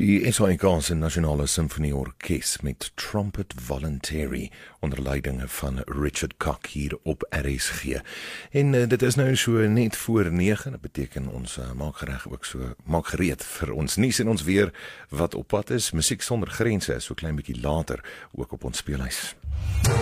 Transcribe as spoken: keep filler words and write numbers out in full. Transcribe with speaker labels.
Speaker 1: Die S A I K se Nasionale Simfonieorkes met Trumpet Voluntary onder leiding van Richard Koch hier op R S G. En uh, dit is nou so net voor nege, dit beteken ons uh, maak gereg ook so, maak gereed vir ons nuus en ons weer wat op pad is. Musiek sonder grense is so klein bietjie later ook op ons speelhuis.